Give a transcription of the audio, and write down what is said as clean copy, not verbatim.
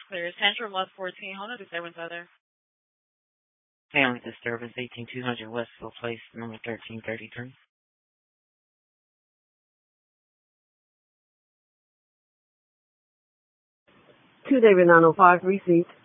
Clear. Tantrum West 14. Hold on, disturbance other. Family disturbance, 18200 Westville Place, number 1333. Two David 905 receipt.